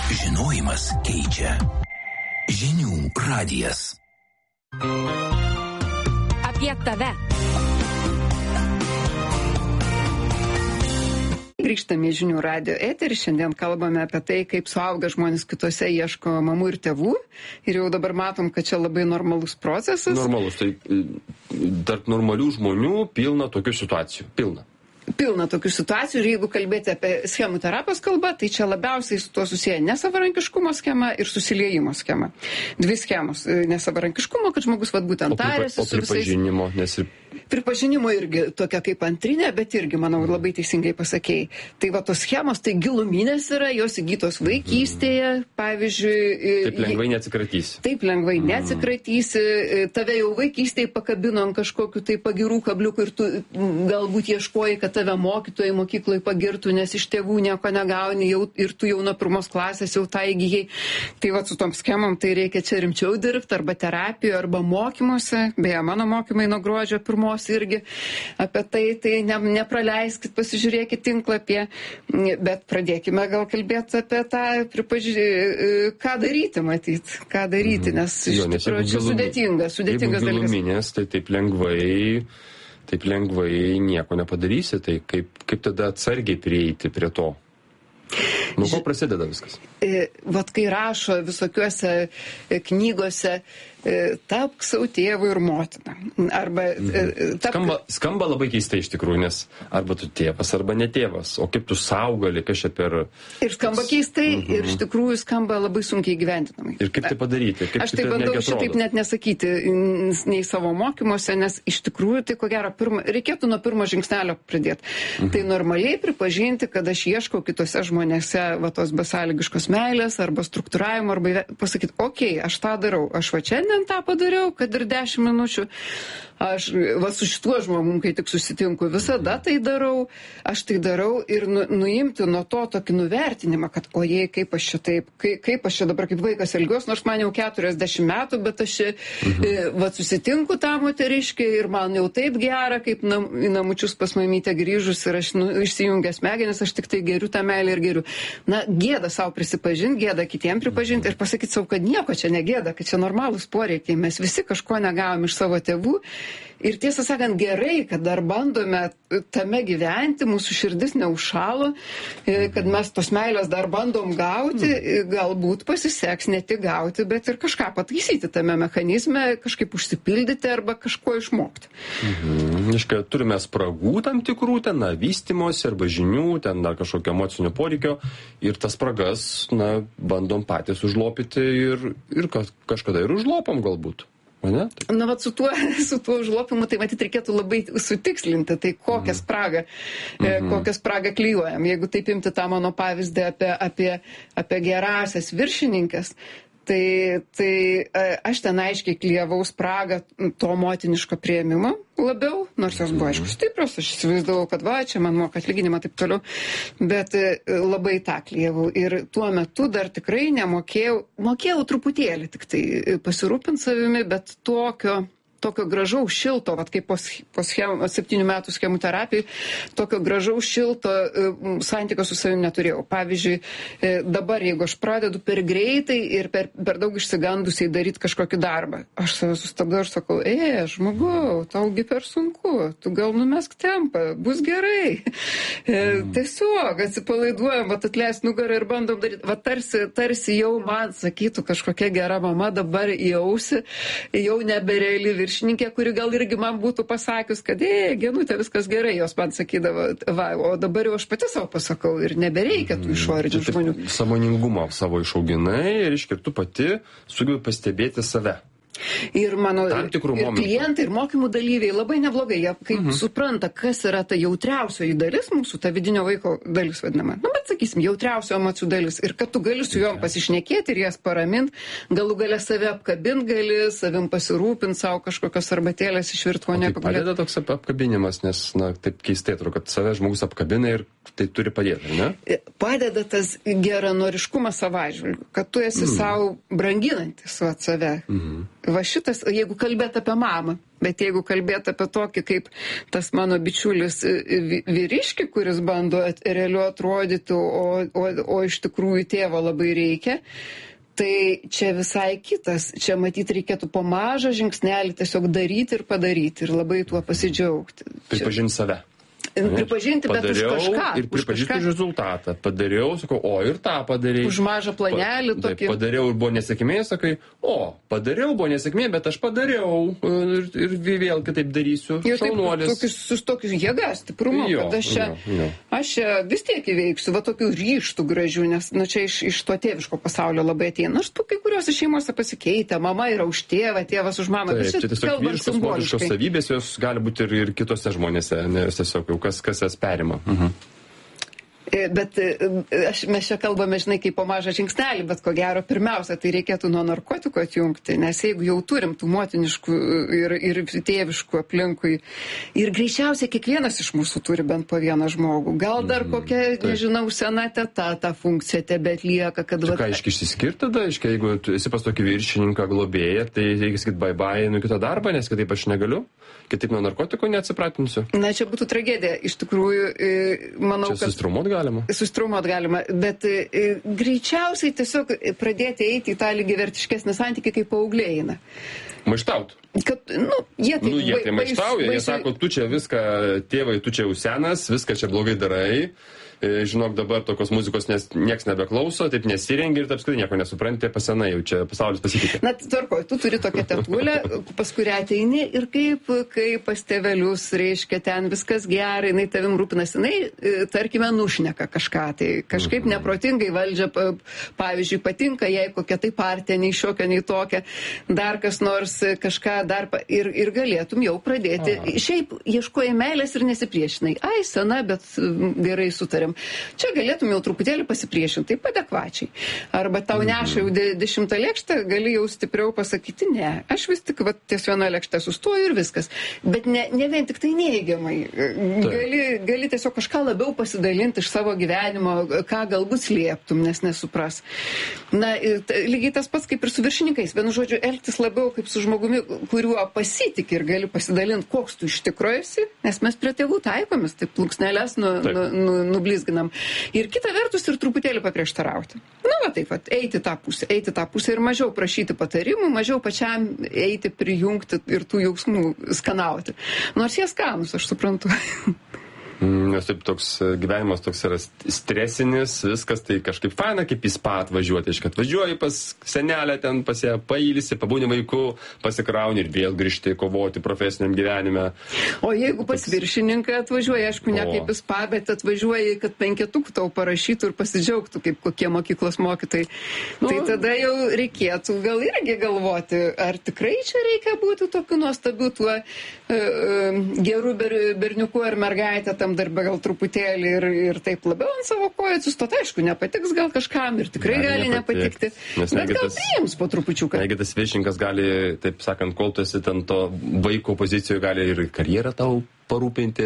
Žinojimas keičia. Žinių radijas. Apie tave. Grįžtame į Žinių radijo eterį. Šiandien kalbame apie tai, kaip suaugę žmonės kitose ieško mamų ir tėvų. Ir jau dabar matom, kad čia labai normalus procesas. Normalus. Tai tarp normalių žmonių pilna tokių situacijų. Pilna tokių situacijų ir jeigu kalbėti apie schemų terapijos kalbą, tai čia labiausiai su tuo susiję nesavarankiškumo schema ir susiliejimo schema. Dvi schemos. Nesavarankiškumo, kad žmogus būtent tarėsi su visais. Pripažinimo, nes ir pripažinimo irgi tokia kaip antrinė, bet irgi, manau, labai teisingai pasakėjai. Tai tos schemos, tai giluminės yra, jos įgytos vaikystėje, pavyzdžiui. Taip lengvai neatsikratysi. Taip lengvai neatsikratysi. Tave jau vaikystėje pakabino ant kažkokių tai pagirų kabliukų ir tu galbūt ieškoji, kad tave mokytojai mokykloje pagirtų, nes iš tėvų nieko negauni ir tu jau nuo pirmos klasės jau tą įgyjai. Tai su tom schemom tai reikia čia rimčiau dirbti, arba terapijoje, arba mokymuose. Beje, mano mokymai nuo gruodžio 1 irgi apie tai nepraleiskit, pasižiūrėkit tinklapyje, bet pradėkime gal kalbėti apie tą ką daryti, ką daryti, nes iš tikrųjų čia sudėtingas dalykas. Giluminės, tai taip lengvai nieko nepadarysi, tai kaip tada atsargiai prieiti prie to? Nuo ko prasideda viskas? Kai rašo visokiuose knygose, tapk savo tėvu ir motina. Arba skamba labai keistai iš tikrųjų, nes arba tu tėvas, arba ne tėvas, o kaip tu sau gali, kas čia per... Ir skamba keistai, ir iš tikrųjų skamba labai sunkiai įgyvendinamai. Ir kaip tai padaryti? Aš tai bandau šitaip net nesakyti nei savo mokymuose, nes iš tikrųjų tai ko gero reikėtų nuo pirmo žingsnelio pradėti. Tai normaliai pripažinti, kad aš ieškau kitose žmonėse tos besąlygiškos meilės arba struktūravimo, arba pasakyti, okei, aš tą darau, aš šiandien tą padariau, kad ir 10 minučių. Aš su šituo žmogum, kai tik susitinku, visada tai darau, aš tai darau ir nuimti nuo to tokį nuvertinimą, kad ojei, kaip aš čia taip, kaip aš čia dabar kaip vaikas elgiuos, nors man jau 40 metų, bet aš susitinku tą moteriškę ir man jau taip gera, kaip į namučius pas mamytę grįžus ir aš išsijungęs smegenis, aš tik tai geriu tą meilę ir geriu. Gėda savo prisipažinti, gėda kitiem pripažinti ir pasakyti savo, kad nieko čia negėda, kad čia normalūs poreikiai, mes visi kažko negavom iš savo tėvų. Ir tiesą sakant, gerai, kad dar bandome tame gyventi, mūsų širdis neužšalo, kad mes tos meilės dar bandom gauti, galbūt pasiseks ne tik gauti, bet ir kažką pataisyti tame mechanizme, kažkaip užsipildyti arba kažko išmokti. Iškai, turime spragų tam tikrų, vystymosi arba žinių, dar kažkokio emocinio poreikio ir tas spragas, bandom patys užlopyti ir kažkada ir užlopom galbūt. Su tuo užlopimu, tai matyt reikėtų labai sutikslinti, tai kokią spragą klijuojam. Jeigu taip imti tą mano pavyzdį apie gerąsias viršininkės, tai aš ten aiškiai klijavau spragą to motiniško priėmimo labiau, nors jos buvo aišku stiprios, aš įsivaizdavau, kad čia man moka atlyginimą taip toliau, bet labai tą klijavau ir tuo metu dar tikrai mokėjau truputėlį tik tai pasirūpinti savimi, bet tokio gražaus šilto, kaip po 7 metų schemų terapijai, tokio gražaus šilto santykio su savim neturėjau. Pavyzdžiui, dabar, jeigu aš pradedu per greitai ir per daug išsigandusiai daryti kažkokį darbą, aš save sustabdau ir sakau, žmogau, taugi per sunku, tu gal numesk tempą, bus gerai. Tiesiog atsipalaiduojam, atleist nugarą ir bandom daryti. Tarsi jau man sakytų kažkokia gera mama dabar į ausį, jau nebereali viršininkė, kuri gal irgi man būtų pasakius, kad Genutė, viskas gerai, jos man sakydavo, o dabar jau aš pati savo pasakau ir nebereikia tų išorinių žmonių. Sąmoningumą savo išauginai ir tu pati sugebi pastebėti save. Ir mano klientai, ir mokymų dalyviai labai neblogai, jie kaip supranta, kas yra ta jautriausioji dalis, mūsų ta vidinio vaiko dalis vadinama. Bet sakysim, jautriausio emocijų dalis. Ir kad tu gali su juom pasišnekėti ir jas paramint, galų galę save apkabint gali, savim pasirūpint, savo kažkokios arbatėlės išvirt, ko nieko. Tai padeda toks apkabinimas, nes, taip keistai atrodo, kad save žmogus apkabina ir tai turi padėti, ne? Padeda tas geranoriškumas savo atžvilgiu, kad tu esi savo branginantis save. Va šitas, jeigu kalbėt apie mamą, Bet jeigu kalbėt apie tokį kaip tas mano bičiulis vyriškį, kuris bando realiu atrodyti, o iš tikrųjų tėvo labai reikia, tai čia visai kitas. Čia matyt reikėtų po mažą žingsnelį tiesiog daryti ir padaryti ir labai tuo pasidžiaugti. Pripažinti save. Pripažinti, bet už kažką. Ir pripažinti rezultatą. Padariau, sakau, o ir tą padarei. Už mažą planelį tokį. Padariau ir buvo nesėkmė, sakai, padariau, buvo nesėkmė, bet aš padariau ir vėl kitaip darysiu. Šaunuolis. Tokius jėgas, stiprumą, kad aš čia vis tiek įveiksiu, va tokių ryštų gražių, nes čia iš to tėviško pasaulio labai ateina. Aš kai kuriuose šeimose pasikeitę, mama yra už tėvą, tėvas už mamą. Taip, čia tiesiog vyriškos moteriškos savybės, jos gali būti ir kitose žmonėse, nes tiesiog jau kas jas perima. Bet mes čia kalbame, žinai, kaip po mažą žingsnelį, bet ko gero pirmiausia, tai reikėtų nuo narkotikų atjungti, nes jeigu jau turim tų motiniškų ir tėviškų aplinkui, ir greičiausiai kiekvienas iš mūsų turi bent po vieną žmogų, gal dar kokia, nežinau, sena teta tą funkciją tebe atlieka, kad... Čia ką, išsiskirti tada, jeigu tu esi pas tokį viršininką globėją, tai reikia sakyti bye-bye nuo kito darbą, nes kitaip aš negaliu, kitaip nuo narkotikų neatsipratinsiu. Na, čia būtų tragedija, iš tikrųjų, manau, kad... Sustrumot galima, bet greičiausiai tiesiog pradėti eiti į tą lygiavertiškesnį santykį, kaip paaugliai eina. Maištaut. Kad, jie tai maištauja, jie sako, tu čia viską, tėvai, tu čia jau senas, viską čia blogai darai. Žinok, dabar tokios muzikos nieks nebeklauso, taip nesirengia ir apskritai nieko nesupranti, pasenai jau čia pasaulis pasikeitė. Na, tvarkoj, tu turi tokią tetulę, pas kurią ateini ir kaip pas tėvelius, reiškia, ten viskas gerai, jinai tavim rūpinasi, jinai, tarkime, nušneka kažką, tai kažkaip neprotingai valdžia, pavyzdžiui, patinka jai kokia tai partija, nei šiokia, nei tokia, dar kas nors kažką dar, ir galėtum jau pradėti. Šiaip ieškoji meilės ir nesipriešinai. Ai, sena, bet gerai sutarėm. Čia galėtum jau truputėlį pasipriešinti, taip adekvačiai. Arba tau neša jau 10 lėkštę, gali jau stipriau pasakyti, ne, aš vis tik ties viena lėkšte sustoju ir viskas. Bet ne vien tik tai neigiamai. Gali tiesiog kažką labiau pasidalinti iš savo gyvenimo, ką galbūt slėptum, nes nesupras. Na, lygiai tas pats kaip ir su viršininkais. Vienu žodžiu, elgtis labiau kaip su žmogumi, kuriuo pasitiki ir gali pasidalinti, koks tu iš tikrųjų esi, nes mes prie tėvų taikomis, taip plunksneles nublizginam. Ir kita vertus ir truputėlį paprieštarauti. Taip, eiti tą pusę ir mažiau prašyti patarimų, mažiau pačiam eiti, prijungti ir tų jausmų skanauti. Nors jie skanus, aš suprantu. Nes taip toks gyvenimas toks yra stresinis, viskas tai kažkaip faina, kaip į spa atvažiuoti. Iškai atvažiuoji pas senelę, ten pas ją pailsi, pabūni vaiku, pasikrauni ir vėl grįžti kovoti profesiniam gyvenime. O jeigu pas viršininką atvažiuoji, aišku, ne kaip į spa, bet atvažiuoji, kad 5 tau parašytų ir pasidžiaugtų, kaip kokie mokyklos mokytojai. Tai tada jau reikėtų gal irgi galvoti, ar tikrai čia reikia būti tokiu nuostabiu tuo gerų berniuku ar mergaitė tam darbę gal truputėlį ir taip labiau ant savo kojų atsistot. Aišku, nepatiks gal kažkam ir tikrai gali nepatikti. Bet gal priims po trupučiuką. Negi tas viršininkas gali, taip sakant, kol tu esi ten to vaiko pozicijoje, gali ir karjerą tau parūpinti,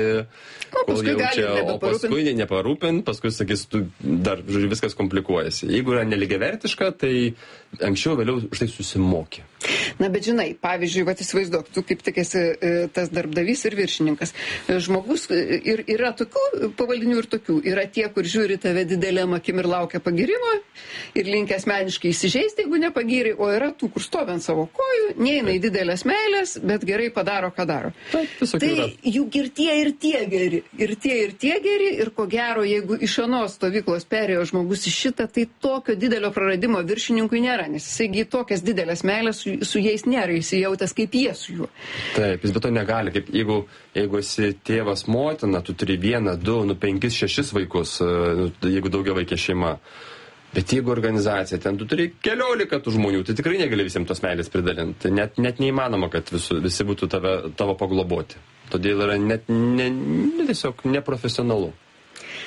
o paskui neparūpint, paskui sakys, tu dar, žodžiu, viskas komplikuojasi. Jeigu yra nelygiavertiška, tai anksčiau vėliau už tai susimoki. Na, bet žinai, pavyzdžiui, įsivaizduok, tu kaip tik esi tas darbdavys ir viršininkas. Žmogus ir yra tokių pavaldinių ir tokių. Yra tie, kur žiūri tave didelėm akim ir laukia pagirimo ir linkia asmeniškai įsižeisti, jeigu nepagiri, o yra tų, kur stovi ant savo kojų, neina į didelės meilės, bet gerai padaro, ką daro. Tai juk ir tie geri, ir ko gero, jeigu iš anos stovyklos perėjo žmogus į šitą, tai tokio didelio praradimo viršininkui nėra, nes jisai tokias didelės meilės su jais nėra įsijautęs kaip jie su juo. Taip, jis be to negali, kaip jeigu esi tėvas, motina, tu turi 1, 2, 5, 6 vaikus, jeigu daugia vaikė šeima. Bet jeigu organizacija, ten tu turi 14 tų žmonių, tai tikrai negali visiems tos meilės pridalinti. Net neįmanoma, kad visi būtų tavo pagloboti. Todėl yra tiesiog neprofesionalu.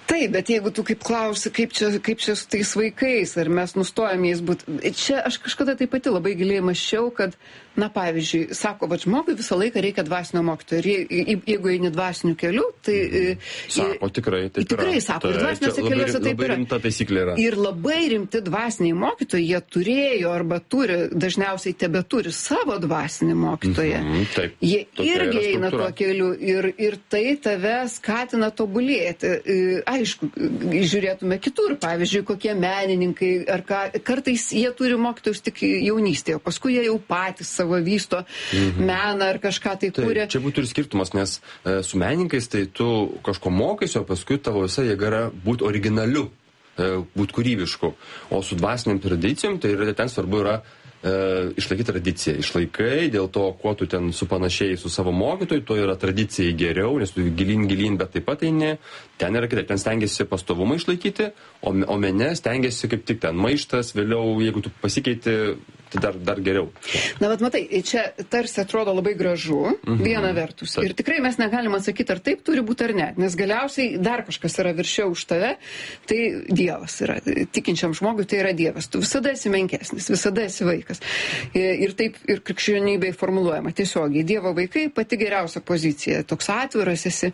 Taip, bet jeigu tu kaip klausi, kaip čia su tais vaikais, ar mes nustojam jais būti. Čia aš kažkada tai pati labai giliai mąsčiau, kad, na pavyzdžiui, sako, va žmogui visą laiką reikia dvasinio mokytojo. Ir jeigu eini dvasiniu keliu, tai... Sako, tikrai taip yra. Tikrai sako, ir dvasiniuose keliuose taip yra. Labai rimta taisyklė yra. Ir labai rimti dvasiniai mokytojai, jie turėjo arba turi, dažniausiai tebeturi savo dvasinį mokytoją. Taip, jie irgi eina tuo keliu ir tai tave skatina tobulėti. Aišku, žiūrėtume kitur, pavyzdžiui, kokie menininkai, ar ką, kartais jie turi mokytojus tik jaunystėje, paskui jie jau patys savo vysto meną ar kažką tai kūrė. Čia būtų ir skirtumas, nes su menininkais tai tu kažko mokaisi, o paskui tavo visa jėga yra būti originaliu, būti kūrybišku. O su dvasiniam tradicijom, tai ten svarbu yra išlaikyti tradiciją. Išlaikai dėl to, kuo tu ten supanašiai su savo mokytoju, to yra tradicijai geriau, nes tu gilin, bet taip pat eini. Ten yra kitaip, ten stengiasi pastovumą išlaikyti, o mene stengiasi kaip tik ten maištas, vėliau, jeigu tu pasikeiti, tai dar geriau. Na, bet matai, čia tarsi atrodo labai gražu, viena vertus. Taip. Ir tikrai mes negalim atsakyti, ar taip turi būti ar ne. Nes galiausiai dar kažkas yra viršiau už tave, tai Dievas yra. Tikinčiam žmogui tai yra Dievas. Tu visada esi menkesnis, visada esi vaikas. Ir taip ir krikščionybėj formuluojama tiesiogiai. Dievo vaikai pati geriausia pozicija. Toks atviras esi.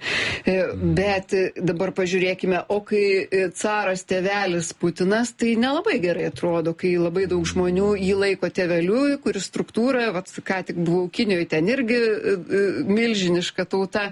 Bet dabar pažiūrėkime, o kai caras tėvelis Putinas, tai nelabai gerai atrodo, kai labai daug žmonių jį laiko tėveliu, kuris struktūra, vat, ką tik buvau Kinijoje, ten irgi milžiniška tauta,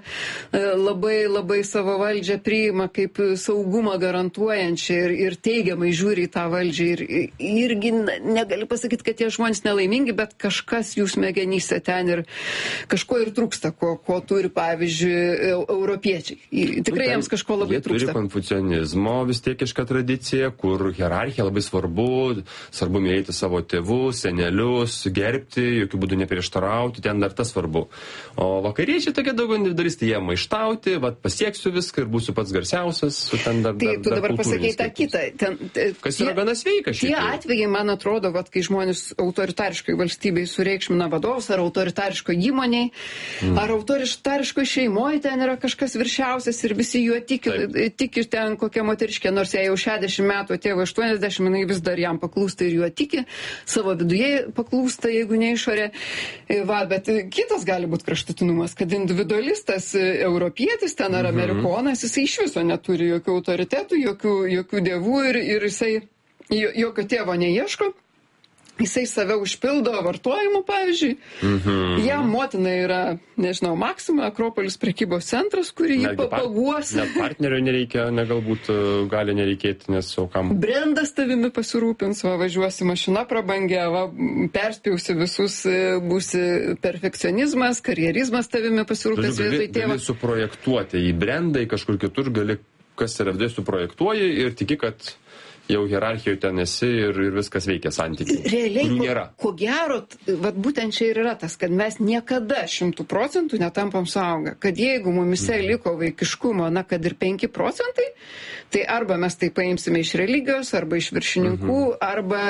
labai savo valdžią priima kaip saugumą garantuojančią ir teigiamai žiūri į tą valdžią. Ir irgi negali pasakyti, kad tie žmonės nelaimingi, bet kažkas jų smegenyse ten ir kažko ir trūksta, ko turi, pavyzdžiui, europiečiai. Tikrai jiems kažko labai trūksta. Jie turi konfucianizmo vis tiek išką tradiciją, kur hierarchija labai svarbu mylėti savo tėvus, senelius, gerbti, jokių būdų neprieštarauti, ten dar tas svarbu. O vakariečiai tokie daug individualistai, jie maištauti, pasieksiu viską ir būsiu pats garsiausias. Tai tu dabar pasakei tą kitą. Kas yra gana sveika šitai. Tie atvejai, man atrodo, kai žmonės autoritariškai valstybei sureikšmina vadovus, ar autoritariško įmoniai, ar autoritariško šeimoje ten yra kažkas viršiausias ir visi juo tiki ten kokia moteriškė, nors jai jau 60 metų, tėvo 80, jinai vis dar jam paklūsta ir juo tiki, savo viduje paklūsta, jeigu ne išorė. Bet kitas gali būti kraštutinumas, kad individualistas europietis ten ar amerikonas, jisai iš viso neturi jokių autoritetų, jokių dievų ir jisai jokio tėvo neieško. Jisai save užpildo vartojimu, pavyzdžiui. Jam motina yra, nežinau, Maxima, Akropolis prekybos centras, kurį jį paguos. Net partnerio nereikia, galbūt gali nereikėti, nes jau kam. Brendas tavimi pasirūpins, važiuosi mašina prabangę, perspjausi visus, būsi perfekcionizmas, karjerizmas tavimi pasirūpins vietoj tėvo. Gali suprojektuoti į brendą, į kažkur kitur, kas yra vidai suprojektuoji ir tiki, kad jau hierarchijoje ten esi ir viskas veikia santykiai. Realiai, ko gero, būtent čia ir yra tas, kad mes niekada 100% netampam suaugę. Kad jeigu mumise liko vaikiškumo, kad ir 5%, tai arba mes tai paimsime iš religijos, arba iš viršininkų, arba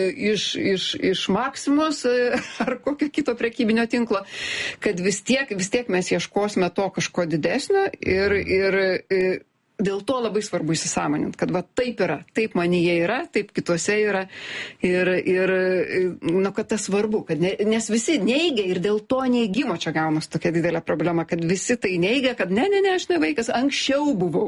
iš Maksimos, ar kokio kito prekybinio tinklo, kad vis tiek mes ieškosime to kažko didesnio ir dėl to labai svarbu įsisąmoninti, kad taip yra, taip manyje yra, taip kituose yra ir kad tas svarbu, kad nes visi neigia ir dėl to neigimo čia gaunas tokia didelė problema, kad visi tai neigia, kad ne, aš ne vaikas, anksčiau buvau,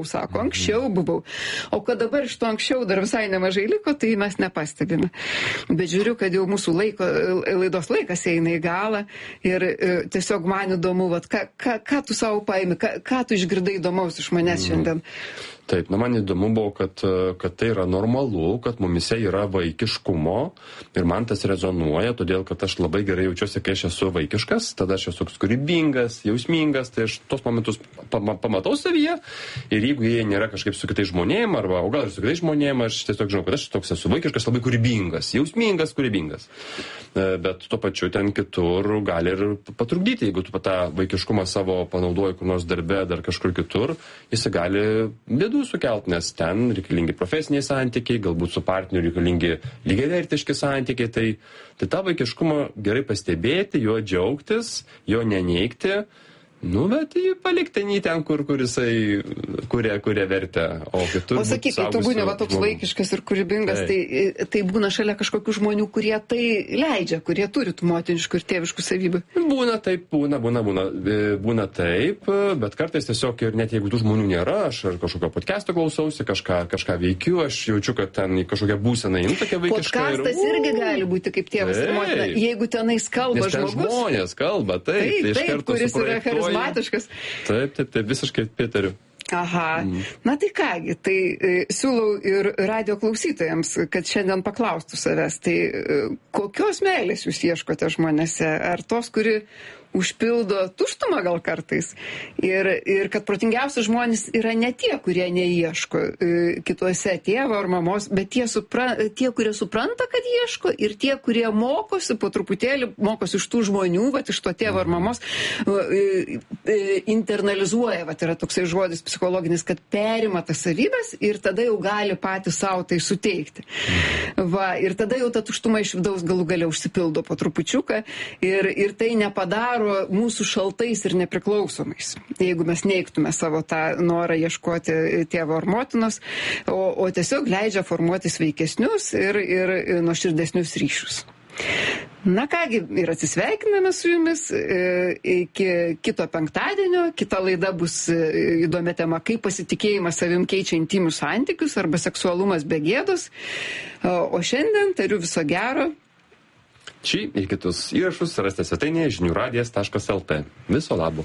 o kad dabar iš to anksčiau dar visai nemažai liko, tai mes nepastebime. Bet žiūriu, kad jau mūsų laidos laikas eina į galą ir tiesiog man įdomu, ką tu savo paimi, ką tu išgirdai įdomaus iš manęs šiandien. Taip, man įdomu buvo, kad tai yra normalu, kad mumise yra vaikiškumo ir man tas rezonuoja, todėl kad aš labai gerai jaučiuosi, kai aš esu vaikiškas, tada aš esu kūrybingas, jausmingas, tai aš tos momentus pamatau savyje ir jeigu jie nėra kažkaip su kitais žmonėm, o gal ir su kitais žmonėm, aš tiesiog žinau, kad aš toks esu vaikiškas, labai kūrybingas, jausmingas, kūrybingas. Bet tuo pačiu ten kitur gali ir patrukdyti, jeigu tu tą vaikiškumą savo panaudoji kur nors darbe, dar kažkur kitur, jis gali bėdų sukelt, nes ten reikalingi profesiniai santykiai, galbūt su partneriu reikalingi lygiavertiški santykiai, tai tą vaikiškumą gerai pastebėti, jo džiaugtis, jo neneigti Nu, bet jį palikti ten, kur jisai kuria vertę, o kitur... O sakyk, kai tu būni toks vaikiškas ir kūrybingas, tai būna šalia kažkokių žmonių, kurie tai leidžia, kurie turi tų motiniškų ir tėviškų savybių. Būna taip, būna taip, bet kartais tiesiog ir net jeigu tų žmonių nėra, aš ar kažkokio podcast'o klausausi, kažką veikiu, aš jaučiu, kad ten kažkokia būsena, tokia vaikiška. Podcast'as irgi gali būti kaip tėvas ir motina, jeigu tenais kalba žmogus. Nes žmonės kalba, taip, kuris yra charizmatiškas. Taip, visiškai pritariu. Aha, na tai kągi, tai siūlau ir radio klausytojams, kad šiandien paklaustų savęs, tai kokios meilės jūs ieškote žmonėse? Ar tos, kuri užpildo tuštumą gal kartais? Ir kad protingiausi žmonės yra ne tie, kurie neieško kituose tėvo ar mamos, bet tie, kurie supranta, kad ieško, ir tie, kurie mokosi po truputėlį, mokosi iš tų žmonių, iš to tėvo ar mamos, internalizuoja, yra toksai žodis psichologinis, kad perima tas savybės ir tada jau gali patys savo tai suteikti. Ir tada jau ta tuštuma iš vidaus galų gale užsipildo po trupučiuką ir tai nepadaro mūsų šaltais ir nepriklausomais, jeigu mes neigtume savo tą norą ieškoti tėvo ar motinos, o tiesiog leidžia formuoti sveikesnius ir nuoširdesnius ryšius. Na kągi, ir atsisveikiname su jumis iki kito penktadienio. Kita laida bus įdomia tema, kaip pasitikėjimas savim keičia intymius santykius arba seksualumas be gėdos. O šiandien tariu viso gero. Šį ir kitus įrašus rasite svetainėje žiniųradijas.lt. Viso labo.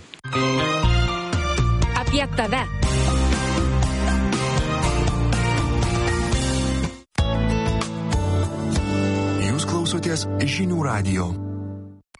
Apie tave. Jūs klausotės Žinių radijo.